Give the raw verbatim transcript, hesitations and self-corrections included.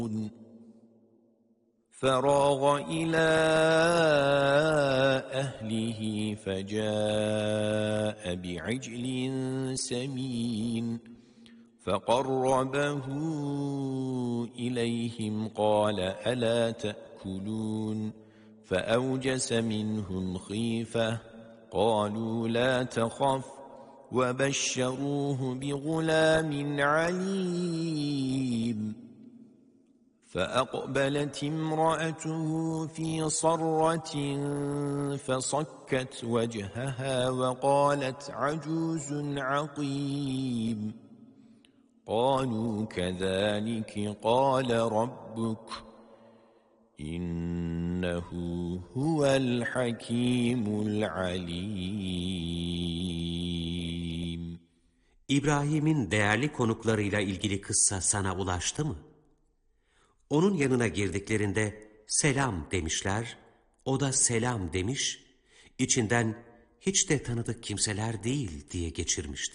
فراغ إلى أهله فجاء بعجل سمين فقربه إليهم قال ألا تأكلون فأوجس منهم خيفة قالوا لا تخف وبشروه بغلام عليم فأقبلت امرأته في صرة فصكت وجهها وقالت عجوز عقيم قالوا كذلك قال ربك إنه هو الحكيم العليم. İbrahim'in değerli konuklarıyla ilgili kıssa sana ulaştı mı? Onun yanına girdiklerinde selam demişler, o da selam demiş, içinden hiç de tanıdık kimseler değil diye geçirmişti.